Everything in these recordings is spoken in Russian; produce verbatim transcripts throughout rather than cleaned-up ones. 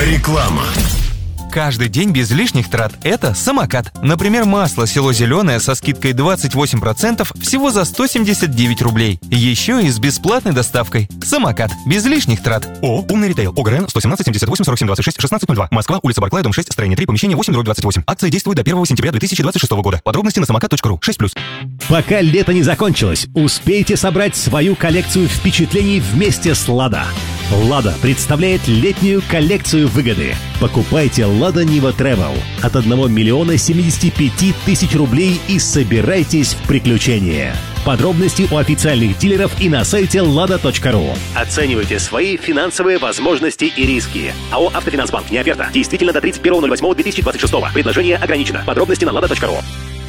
Реклама. Каждый день без лишних трат – это самокат. Например, масло село зеленое со скидкой двадцать восемь процентов всего за сто семьдесят девять рублей. Еще и с бесплатной доставкой. Самокат. Без лишних трат. О, умный ритейл. ОГРН сто семнадцать семьдесят восемь сорок семь двадцать шесть шестнадцать ноль два. Москва, улица Барклая, дом шесть, строение три, помещение восемь двадцать восемь. Акция действует до первого сентября две тысячи двадцать шестого года. Подробности на самокат точка ру. шесть плюс. Пока лето не закончилось, успейте собрать свою коллекцию впечатлений вместе с «Лада». «Лада» представляет летнюю коллекцию выгоды. Покупайте «Лада Нива Travel» от одного миллиона семидесяти пяти тысяч рублей и собирайтесь в приключения. Подробности у официальных дилеров и на сайте лада точка ру. Оценивайте свои финансовые возможности и риски. АО «Автофинансбанк». Не оферта. Действительно до тридцать первого ноль восьмого две тысячи двадцать шестого. Предложение ограничено. Подробности на лада точка ру.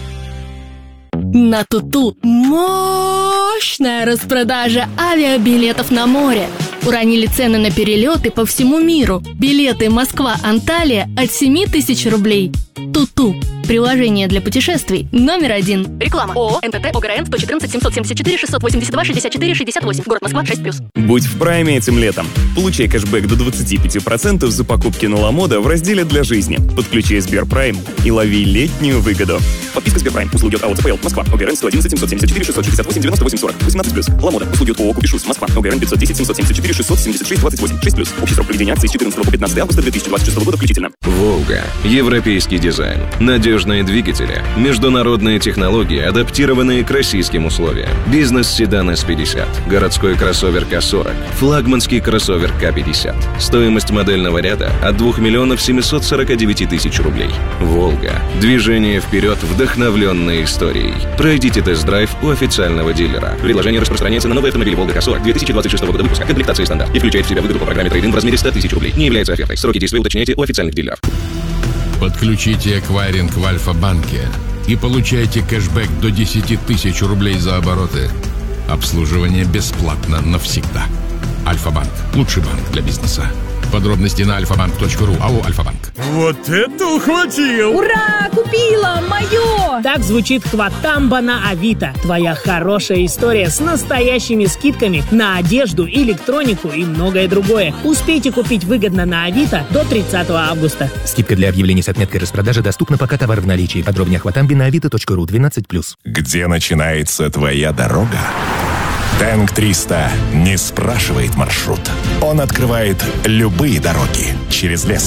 На Туту мощная распродажа авиабилетов на море. Уронили цены на перелеты по всему миру. Билеты Москва-Анталия от семи тысяч рублей. Туту. Приложение для путешествий номер один. Реклама. ООО эн тэ тэ ОГРН сто четырнадцать семьсот семьдесят четыре шестьсот восемьдесят два шестьдесят четыре шестьдесят восемь. Город Москва, шесть плюс. Будь в прайме этим летом. Получай кэшбэк до двадцати пяти процентов за покупки на Ламода в разделе «Для жизни». Подключай Сберпрайм и лови летнюю выгоду. Подписка Сберпрайм. Услуги от АО ЦПЛ. Москва. ОГРН сто одиннадцать семьсот семьдесят четыре шестьсот шестьдесят восемь девяносто восемь сорок. восемнадцать плюс. Ламода. Услуги от ООО Купишус. Москва. ОГРН пятьсот десять семьсот семьдесят четыре шестьсот семьдесят шесть двадцать восемь. шесть плюс. Общий срок проведения акции с четырнадцатого по пятнадцатое августа две тысячи двадцать шестого года включительно. «Волга». Европейский дизайн. Надежные двигатели. Международные технологии, адаптированные к российским условиям. Бизнес-седан эс пятьдесят. Городской кроссовер ка сорок. Флагманский кроссовер ка пятьдесят. Стоимость модельного ряда от двух миллионов семисот сорока девяти тысяч рублей. «Волга». Движение вперед, вдохновленной историей. Пройдите тест-драйв у официального дилера. Предложение распространяется на новые автомобили «Волга» ка сорок две тысячи двадцать шестого года выпуска. Комплектация стандарт. И включает в себя выгоду по программе трейд-ин в размере ста тысяч рублей. Не является офертой. Сроки действия уточняйте у официальных дилеров. Подключите эквайринг в Альфа-банке и получайте кэшбэк до десяти тысяч рублей за обороты. Обслуживание бесплатно навсегда. Альфа-банк. Лучший банк для бизнеса. Подробности на альфа банк точка ру. АО «Альфа-банк». Вот это ухватил! Ура! Купила! Мое! Так звучит «Хватамба» на Авито. Твоя хорошая история с настоящими скидками на одежду, электронику и многое другое. Успейте купить выгодно на Авито до тридцатого августа. Скидка для объявлений с отметкой распродажи доступна, пока товар в наличии. Подробнее о «Хватамбе» на авито точка ру. двенадцать плюс. Где начинается твоя дорога? Тэнк триста не спрашивает маршрут. Он открывает любые дороги через лес,